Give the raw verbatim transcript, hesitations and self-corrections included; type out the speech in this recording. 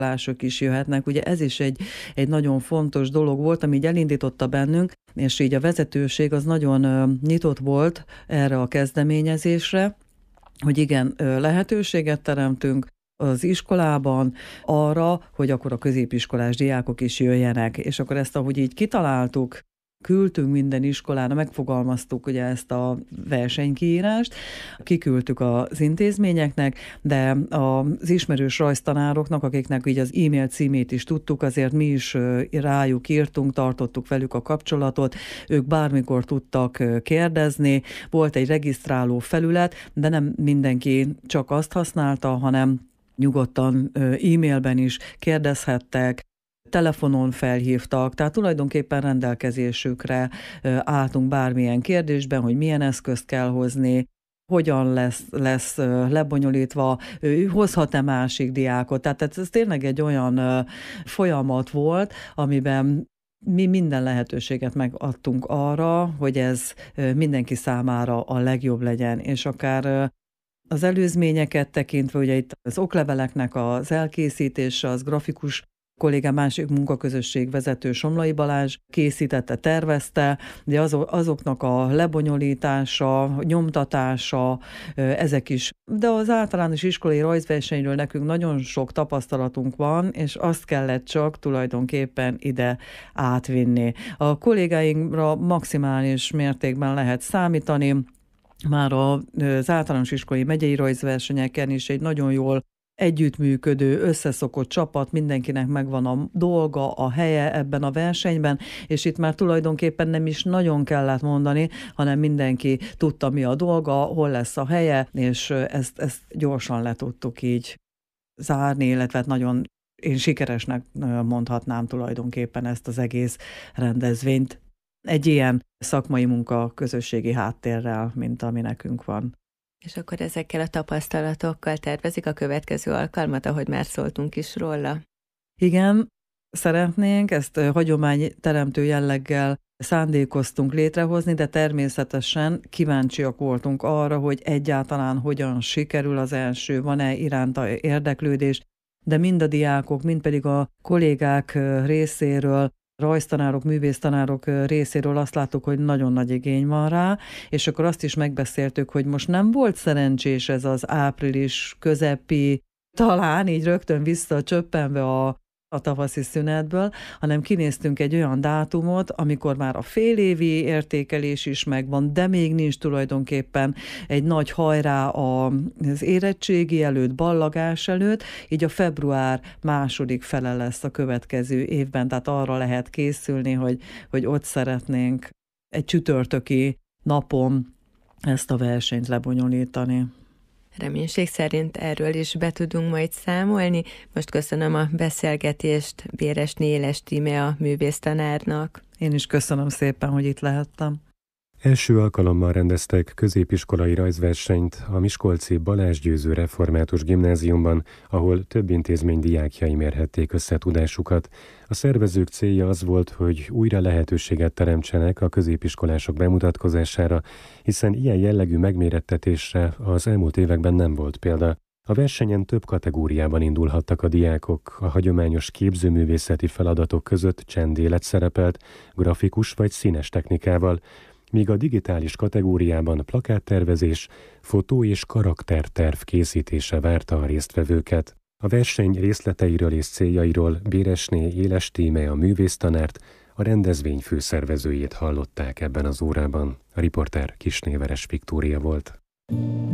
lások is jöhetnek. Ugye ez is egy, egy nagyon fontos dolog volt, ami így elindította bennünk, és így a vezetőség az nagyon nyitott volt erre a kezdeményezésre, hogy igen, lehetőséget teremtünk az iskolában arra, hogy akkor a középiskolás diákok is jöjjenek. És akkor ezt, ahogy így kitaláltuk, küldtünk minden iskolára, megfogalmaztuk ugye ezt a versenykiírást, kiküldtük az intézményeknek, de az ismerős rajztanároknak, akiknek így az e-mail címét is tudtuk, azért mi is rájuk írtunk, tartottuk velük a kapcsolatot, ők bármikor tudtak kérdezni, volt egy regisztráló felület, de nem mindenki csak azt használta, hanem nyugodtan e-mailben is kérdezhettek, telefonon felhívtak, tehát tulajdonképpen rendelkezésükre álltunk bármilyen kérdésben, hogy milyen eszközt kell hozni, hogyan lesz, lesz lebonyolítva, hozhat-e másik diákot. Tehát ez tényleg egy olyan folyamat volt, amiben mi minden lehetőséget megadtunk arra, hogy ez mindenki számára a legjobb legyen, és akár az előzményeket tekintve, ugye itt az okleveleknek az elkészítése, az grafikus kollégám, másik munkaközösség vezető Somlai Balázs készítette, tervezte, de azoknak a lebonyolítása, nyomtatása, ezek is. De az általános iskolai rajzversenyről nekünk nagyon sok tapasztalatunk van, és azt kellett csak tulajdonképpen ide átvinni. A kollégáinkra maximális mértékben lehet számítani, már az általános iskolai megyei rajzversenyeken is egy nagyon jól együttműködő, összeszokott csapat, mindenkinek megvan a dolga, a helye ebben a versenyben, és itt már tulajdonképpen nem is nagyon kellett mondani, hanem mindenki tudta, mi a dolga, hol lesz a helye, és ezt, ezt gyorsan le tudtuk így zárni, illetve nagyon én sikeresnek mondhatnám tulajdonképpen ezt az egész rendezvényt. Egy ilyen szakmai munka közösségi háttérrel, mint ami nekünk van. És akkor ezekkel a tapasztalatokkal tervezik a következő alkalmat, ahogy már szóltunk is róla? Igen, szeretnénk, ezt hagyományteremtő jelleggel szándékoztunk létrehozni, de természetesen kíváncsiak voltunk arra, hogy egyáltalán hogyan sikerül az első, van-e iránta érdeklődés, de mind a diákok, mind pedig a kollégák részéről, rajztanárok, művésztanárok részéről azt láttuk, hogy nagyon nagy igény van rá, és akkor azt is megbeszéltük, hogy most nem volt szerencsés ez az április közepi, talán így rögtön visszacsöppenve a, a tavaszi szünetből, hanem kinéztünk egy olyan dátumot, amikor már a félévi értékelés is megvan, de még nincs tulajdonképpen egy nagy hajrá az érettségi előtt, ballagás előtt, így a február második fele lesz a következő évben, tehát arra lehet készülni, hogy, hogy ott szeretnénk egy csütörtöki napon ezt a versenyt lebonyolítani. Reménység szerint erről is be tudunk majd számolni. Most köszönöm a beszélgetést Béresné Éles Tíme a művésztanárnak. Én is köszönöm szépen, hogy itt lehettem. Első alkalommal rendeztek középiskolai rajzversenyt a miskolci Balázs Győző Református Gimnáziumban, ahol több intézmény diákjai mérhették össze tudásukat. A szervezők célja az volt, hogy újra lehetőséget teremtsenek a középiskolások bemutatkozására, hiszen ilyen jellegű megmérettetésre az elmúlt években nem volt példa. A versenyen több kategóriában indulhattak a diákok, a hagyományos képzőművészeti feladatok között csendélet szerepelt, grafikus vagy színes technikával, míg a digitális kategóriában plakáttervezés, fotó- és karakterterv készítése várta a résztvevőket. A verseny részleteiről és céljairól Béresné Éles Tíme, a művésztanárt, a rendezvény főszervezőjét hallották ebben az órában. A riporter Kisnéveres Viktória volt.